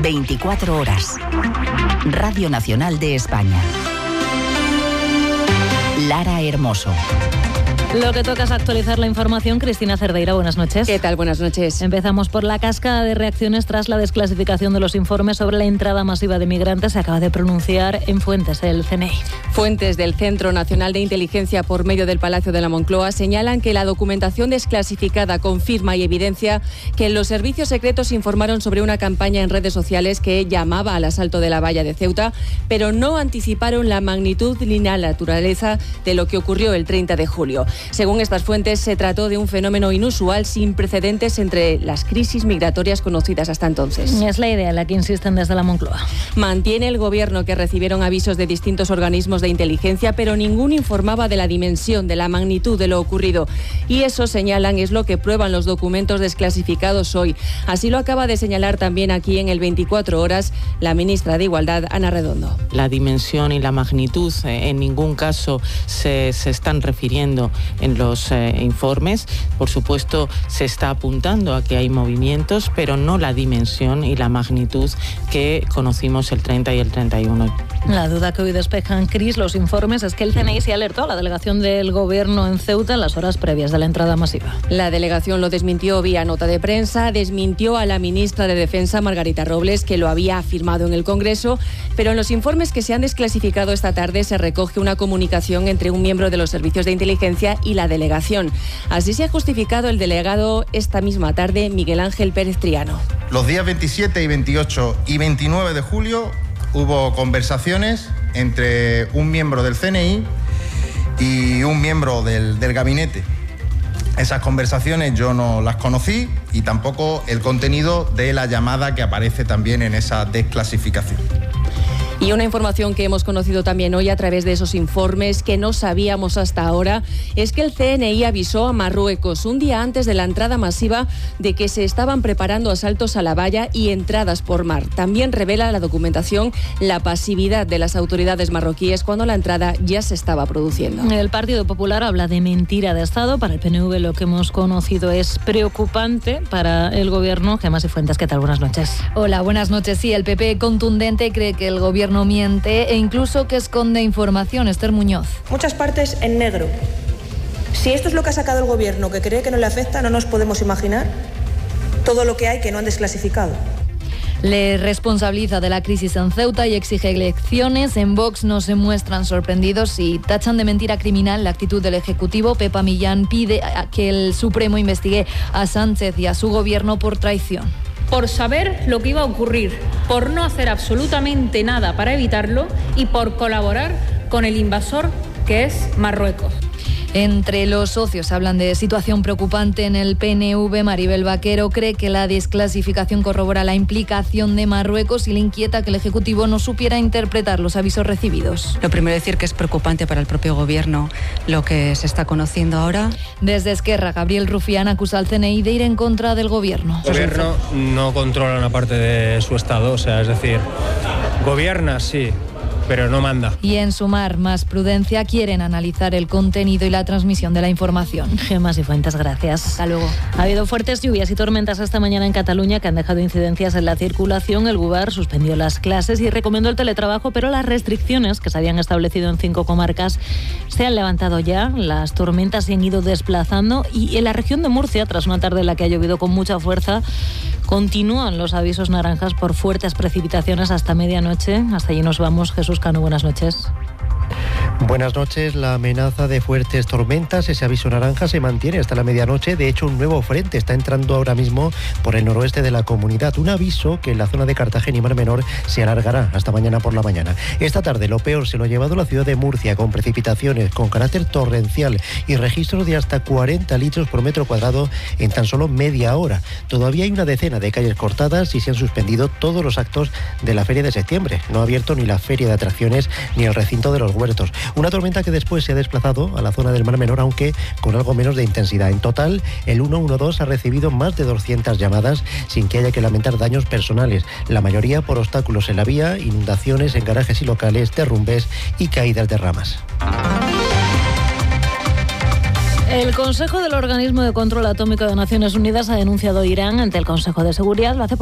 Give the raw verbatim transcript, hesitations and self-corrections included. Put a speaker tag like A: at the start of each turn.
A: veinticuatro horas. Radio Nacional de España. Lara Hermoso.
B: Lo que toca es actualizar la información. Cristina Cerdeira, buenas noches.
C: ¿Qué tal? Buenas noches.
B: Empezamos por la cascada de reacciones tras la desclasificación de los informes sobre la entrada masiva de migrantes. Se acaba de pronunciar en fuentes el C N I.
C: Fuentes del Centro Nacional de Inteligencia por medio del Palacio de la Moncloa señalan que la documentación desclasificada confirma y evidencia que los servicios secretos informaron sobre una campaña en redes sociales que llamaba al asalto de la valla de Ceuta, pero no anticiparon la magnitud ni la naturaleza de lo que ocurrió el treinta de julio. Según estas fuentes, se trató de un fenómeno inusual sin precedentes entre las crisis migratorias conocidas hasta entonces.
B: Es la idea en la que insisten desde la Moncloa.
C: Mantiene el Gobierno que recibieron avisos de distintos organismos de inteligencia, pero ninguno informaba de la dimensión, de la magnitud de lo ocurrido. Y eso, señalan, es lo que prueban los documentos desclasificados hoy. Así lo acaba de señalar también aquí en el veinticuatro horas la ministra de Igualdad, Ana Redondo.
D: La dimensión y la magnitud eh, en ningún caso se, se están refiriendo en los eh, informes. Por supuesto, se está apuntando a que hay movimientos, pero no la dimensión y la magnitud que conocimos el treinta y el treinta y uno.
B: La duda que hoy despejan, Cris, los informes es que el C N I se alertó a la delegación del Gobierno en Ceuta en las horas previas de la entrada masiva.
C: La delegación lo desmintió vía nota de prensa, desmintió a la ministra de Defensa, Margarita Robles, que lo había afirmado en el Congreso, pero en los informes que se han desclasificado esta tarde se recoge una comunicación entre un miembro de los servicios de inteligencia y la delegación. Así se ha justificado el delegado esta misma tarde, Miguel Ángel Pérez Triano.
E: Los días veintisiete y veintiocho y veintinueve de julio hubo conversaciones entre un miembro del C N I y un miembro del, del gabinete. Esas conversaciones yo no las conocí y tampoco el contenido de la llamada que aparece también en esa desclasificación.
C: Y una información que hemos conocido también hoy a través de esos informes que no sabíamos hasta ahora es que el C N I avisó a Marruecos un día antes de la entrada masiva de que se estaban preparando asaltos a la valla y entradas por mar. También revela la documentación la pasividad de las autoridades marroquíes cuando la entrada ya se estaba produciendo.
B: El Partido Popular habla de mentira de Estado. Para el P N V lo que hemos conocido es preocupante para el Gobierno. Gemma Cifuentes, ¿qué tal? Buenas noches.
F: Hola, buenas noches. Sí, el P P contundente cree que el Gobierno no miente e incluso que esconde información. Esther Muñoz.
G: Muchas partes en negro. Si esto es lo que ha sacado el Gobierno, que cree que no le afecta, no nos podemos imaginar todo lo que hay que no han desclasificado.
F: Le responsabiliza de la crisis en Ceuta y exige elecciones. En Vox no se muestran sorprendidos y tachan de mentira criminal la actitud del Ejecutivo. Pepa Millán pide que el Supremo investigue a Sánchez y a su Gobierno por traición.
H: Por saber lo que iba a ocurrir, por no hacer absolutamente nada para evitarlo y por colaborar con el invasor que es Marruecos.
F: Entre los socios hablan de situación preocupante en el P N V. Maribel Vaquero cree que la desclasificación corrobora la implicación de Marruecos y le inquieta que el Ejecutivo no supiera interpretar los avisos recibidos.
I: Lo primero decir que es preocupante para el propio Gobierno lo que se está conociendo ahora.
F: Desde Esquerra, Gabriel Rufián acusa al C N I de ir en contra del Gobierno.
J: El Gobierno no controla una parte de su Estado, o sea, es decir, gobierna sí, pero no manda.
F: Y en Sumar, más prudencia, quieren analizar el contenido y la transmisión de la información.
B: Gemma Cifuentes, gracias.
F: Hasta luego.
B: Ha habido fuertes lluvias y tormentas esta mañana en Cataluña que han dejado incidencias en la circulación. El Govern suspendió las clases y recomendó el teletrabajo, pero las restricciones que se habían establecido en cinco comarcas se han levantado ya. Las tormentas se han ido desplazando y en la región de Murcia, tras una tarde en la que ha llovido con mucha fuerza, continúan los avisos naranjas por fuertes precipitaciones hasta medianoche. Hasta allí nos vamos. Jesús Cano, buenas noches.
K: Buenas noches. La amenaza de fuertes tormentas, ese aviso naranja, se mantiene hasta la medianoche. De hecho, un nuevo frente está entrando ahora mismo por el noroeste de la comunidad. Un aviso que en la zona de Cartagena y Mar Menor se alargará hasta mañana por la mañana. Esta tarde lo peor se lo ha llevado la ciudad de Murcia, con precipitaciones con carácter torrencial y registros de hasta cuarenta litros por metro cuadrado en tan solo media hora. Todavía hay una decena de calles cortadas y se han suspendido todos los actos de la feria de septiembre. No ha abierto ni la feria de atracciones ni el recinto de los huertos. Una tormenta que después se ha desplazado a la zona del Mar Menor, aunque con algo menos de intensidad. En total, el ciento doce ha recibido más de doscientas llamadas sin que haya que lamentar daños personales, la mayoría por obstáculos en la vía, inundaciones en garajes y locales, derrumbes y caídas de ramas.
B: El Consejo del Organismo de Control Atómico de Naciones Unidas ha denunciado a Irán ante el Consejo de Seguridad. Lo hace